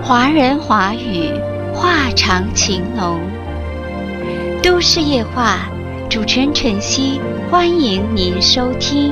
华人华语，话长情浓。都市夜话，主持人晨曦，欢迎您收听。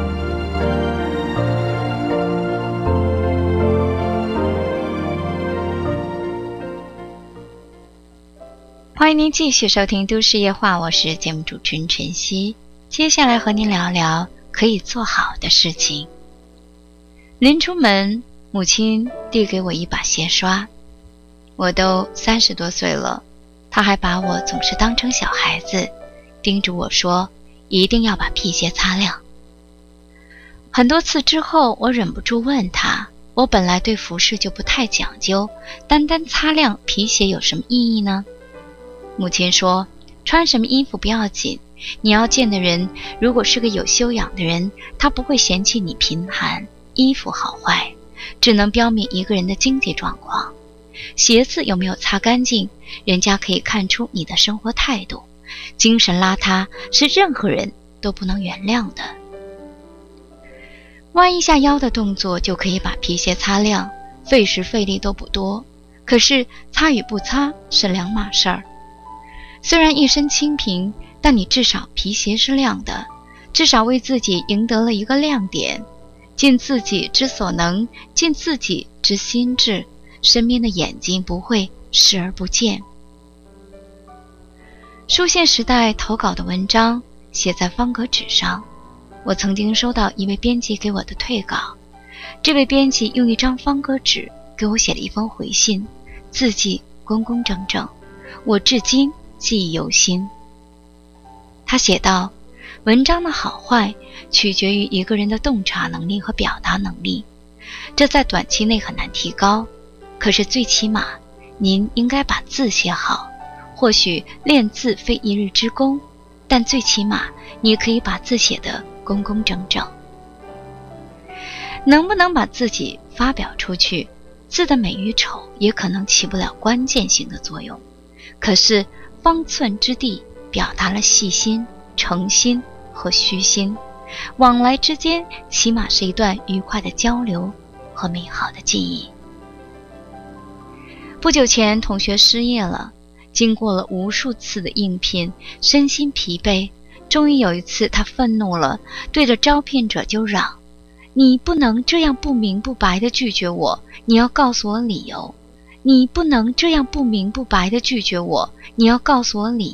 欢迎您继续收听都市夜话，我是节目主持人晨曦。接下来和您聊聊可以做好的事情。临出门，母亲递给我一把鞋刷，我都30多岁了，她还把我总是当成小孩子，叮嘱我说一定要把皮鞋擦亮。很多次之后，我忍不住问她，我本来对服饰就不太讲究，单单擦亮皮鞋有什么意义呢？母亲说，穿什么衣服不要紧，你要见的人如果是个有修养的人，他不会嫌弃你贫寒，衣服好坏只能标明一个人的经济状况。鞋子有没有擦干净，人家可以看出你的生活态度。精神邋遢是任何人都不能原谅的。弯一下腰的动作就可以把皮鞋擦亮，费时费力都不多，可是擦与不擦是两码事儿。虽然一身清贫，但你至少皮鞋是亮的，至少为自己赢得了一个亮点。尽自己之所能，尽自己之心智，身边的眼睛不会视而不见。书信时代投稿的文章写在方格纸上，我曾经收到一位编辑给我的退稿，这位编辑用一张方格纸给我写了一封回信，字迹工工整整，我至今记忆犹新。他写道，文章的好坏取决于一个人的洞察能力和表达能力，这在短期内很难提高，可是最起码您应该把字写好。或许练字非一日之功，但最起码你可以把字写得工工整整。能不能把自己发表出去，字的美与丑也可能起不了关键性的作用，可是方寸之地表达了细心、诚心和虚心，往来之间起码是一段愉快的交流和美好的记忆。不久前同学失业了，经过了无数次的应聘，身心疲惫，终于有一次他愤怒了，对着招聘者就嚷，你不能这样不明不白地拒绝我，你要告诉我理由。你不能这样不明不白地拒绝我，你要告诉我理